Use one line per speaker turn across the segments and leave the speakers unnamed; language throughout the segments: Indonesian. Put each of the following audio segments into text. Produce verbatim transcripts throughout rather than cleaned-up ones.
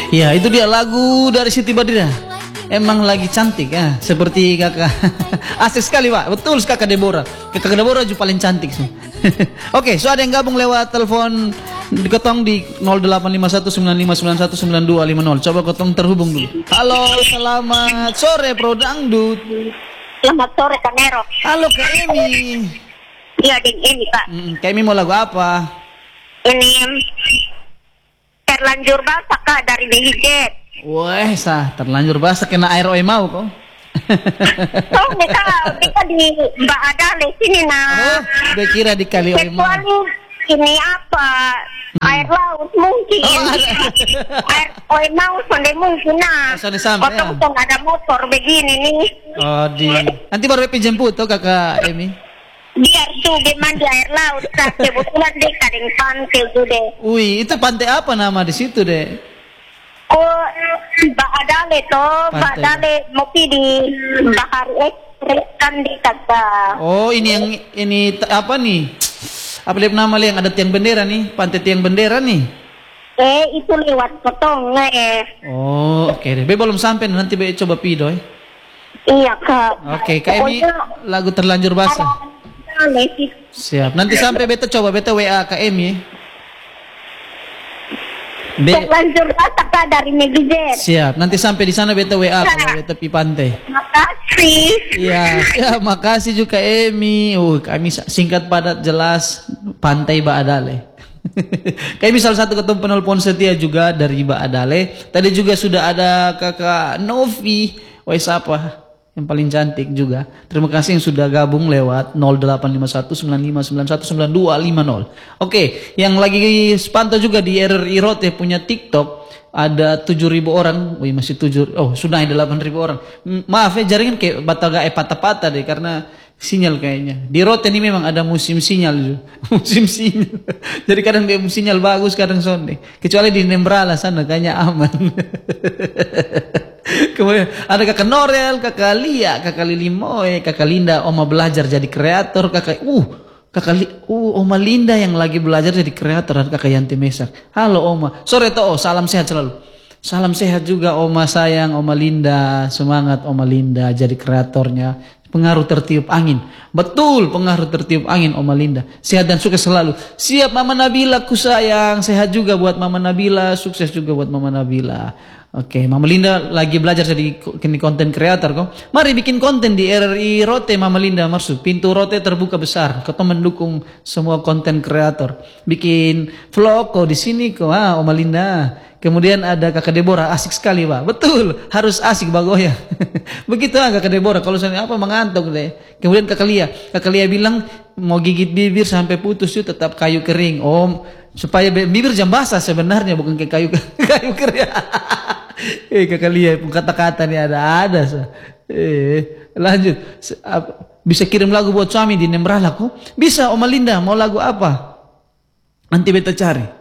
Ya, itu dia lagu dari Siti Badriah. Emang lagi cantik ya, seperti kakak. Asik sekali Pak, betul kakak Deborah. Kakak Deborah juga paling cantik sih. Oke, so ada yang gabung lewat telepon dikotong di nol delapan lima satu sembilan lima sembilan satu sembilan dua lima nol. Coba kotong terhubung dulu. Halo, selamat sore Pro Dangdut.
Selamat sore Kak Nero.
Halo Kak Emi.
Iya, Ding ini Kak.
Hmm, Kak Emi mau lagu apa?
Ini terlanjur basah Kak dari Behijet.
Wah, sah terlanjur basah kena air oi mau kok.
So, kita kita di Mbak Adale sini nah.
Oh, udah kira di kali oi mau.
Kecuali ini apa? Air laut mungkin.
Oh,
air oi mau sampai mungkin nah.
Sampai sampai ya.
Potong ada motor begini nih.
Oh, di nanti baru pinjemput tuh Kakak Emi.
Biar tuh mandi air laut. Kebetulan deh kadang pantai tuh deh.
Wih, itu pantai apa nama di situ deh?
Oh, Mbak Adale toh, Mbak
Pantai.
Adale mopi di Bahar Ekstrik kan di kata.
Oh, ini yang ini t- apa nih? Apa dia nama yang ada tiang bendera nih? Pantai tiang bendera nih.
Eh, itu lewat potong eh.
Oh, oke deh. Be belum sampai nanti be coba pido eh.
Iya Kak.
Oke, Kak Emi lagu terlanjur basah.
Adale sih.
Siap. Nanti sampai beta coba beta W A Kak Emi. Be
Terlanjur basah Kak dari Negizet.
siap. Nanti sampai di sana beta W A kalau beta pi pantai.
Makasih.
Iya, ya, makasih juga Emi. Uh, kami singkat padat jelas Pantai Baadale. Kami salah satu ketua penelpon setia juga dari Baadale. Tadi juga sudah ada Kakak Novi. Woi siapa? Yang paling cantik juga. Terima kasih yang sudah gabung lewat nol delapan lima satu sembilan lima sembilan satu sembilan dua lima nol. Oke, yang lagi pantau juga di R R I Rote punya TikTok. Ada tujuh ribu orang, wih masih tujuh, oh sudah ada delapan ribu orang. M- Maaf ya jaringan kayak bataga eh patah-patah deh karena sinyal kayaknya. Di Rote ini memang ada musim sinyal juga. Musim sinyal. Jadi kadang dia sinyal bagus, kadang sonde. Kecuali di Nembrala sana kayaknya aman. Kemudian ada kakak Norel, kakak Lia, kakak Lilimoy, kakak Linda, Oma belajar jadi kreator, kakak uh kakak Li, uh Oma Linda yang lagi belajar jadi kreator, dan kakak Yanti Mesak. Halo Oma, sore toh, salam sehat selalu. Salam sehat juga Oma sayang, Oma Linda, semangat Oma Linda jadi kreatornya. Pengaruh tertiup angin, betul pengaruh tertiup angin Oma Linda. Sehat dan sukses selalu. Siap Mama Nabila ku sayang, sehat juga buat Mama Nabila, sukses juga buat Mama Nabila. Oke, Mama Linda lagi belajar jadi kini konten kreator kok. Mari bikin konten di R R I Rote Mama Linda masuk. Pintu Rote terbuka besar. Kau mendukung semua konten kreator. Bikin vlog kok di sini kok. Ah, Oma Linda. Kemudian ada Kakak Deborah, asik sekali Pak. Betul, harus asik bagoya. Begitu ah Kakak Deborah, kalau saya apa mengantuk deh. Kemudian Kakak Lia, Kakak Lia bilang mau gigit bibir sampai putus itu tetap kayu kering. Om, supaya bibir jam basah sebenarnya bukan kayak kayu kayu kering. Eh Kakak Lia kata-kata nih ada-ada. Eh lanjut, bisa kirim lagu buat suami di Nembrala kok? Bisa Oma Linda, mau lagu apa? Nanti beta cari.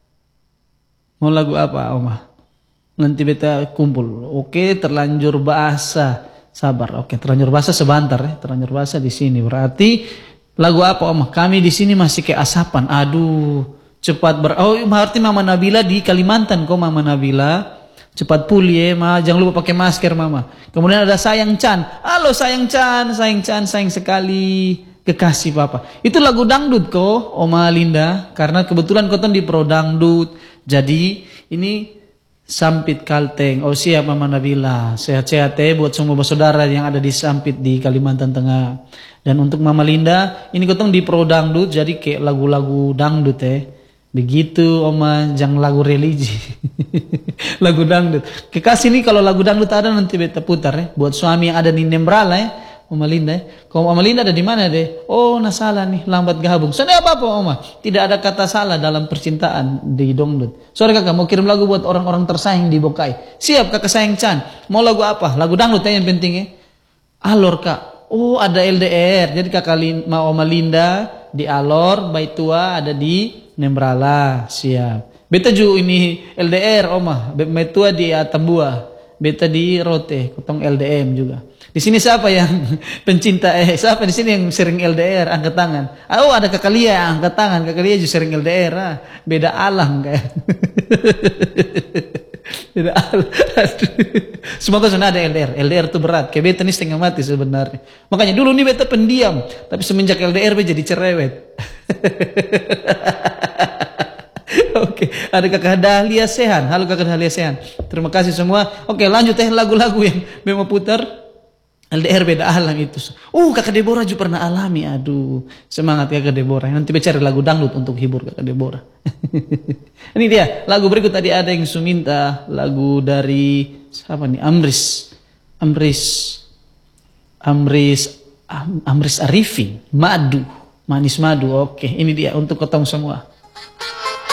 Mau lagu apa Oma? Nanti beta kumpul. Oke, terlanjur basah. Sabar. Oke, terlanjur basah sebentar ya. Terlanjur basah di sini. Berarti lagu apa Oma? Kami di sini masih kayak asapan. Aduh, cepat ber. Oh, berarti Mama Nabila di Kalimantan kok Mama Nabila. Cepat pulih ya, Ma. Jangan lupa pakai masker Mama. Kemudian ada Sayang Chan. Halo Sayang Chan, Sayang Chan, sayang sekali. Kekasih Papa. Itu lagu dangdut kok, Oma Linda. Karena kebetulan kau di pro dangdut. Jadi ini Sampit Kalteng. Oh siap Mama Nabila. Sehat-sehat ya buat semua saudara yang ada di Sampit di Kalimantan Tengah. Dan untuk Mama Linda, ini kau di pro dangdut. Jadi kayak lagu-lagu dangdut ya. Begitu Oma, jangan lagu religi. Lagu dangdut. Kekasih nih kalau lagu dangdut ada nanti beta putar ya. Buat suami yang ada di Nembrala ya. Oma Linda ya. Kalau Oma Linda ada di mana deh? Oh, nah salah nih, lambat gabung. Soalnya apa-apa Oma? Tidak ada kata salah dalam percintaan di dangdut. Sorry kakak, mau kirim lagu buat orang-orang tersayang di Bokai. Siap kakak sayang Chan. Mau lagu apa? Lagu dangdut ya yang penting ya. Alor kak. Oh, ada L D R. Jadi kakak Lin, ma Oma Linda di Alor, Baitua ada di Nembrala. Siap. Beta juga ini L D R Oma. Baitua di Atambua. Beta di Rote, kotong L D M juga. Di sini siapa yang pencinta eh siapa di sini yang sering L D R angkat tangan? Oh ada Kakak Lia angkat tangan, Kakak Lia juga sering L D R. Ah, beda alam kayak. Tidak ada. Aduh. Semoga sudah ada L D R. L D R itu berat. Kayak beta nih setengah mati sebenarnya. Makanya dulu nih beta pendiam. Tapi semenjak L D R beta jadi cerewet. Oke, ada kakak Dahlia Sehan. Halo kakak Dahlia Sehan. Terima kasih semua. Oke, lanjut teh lagu-lagu yang mau putar. L D R beda alam itu. Uh, kakak Deborah juga pernah alami. Aduh, semangat kakak Deborah. Nanti cari lagu dangdut untuk hibur kakak Deborah. Ini dia, lagu berikut tadi ada yang suminta. Lagu dari, siapa nih? Amris. Amris. Amris. Am, Amris Arifin. Madu. Manis madu, oke. Ini dia untuk ketemu semua.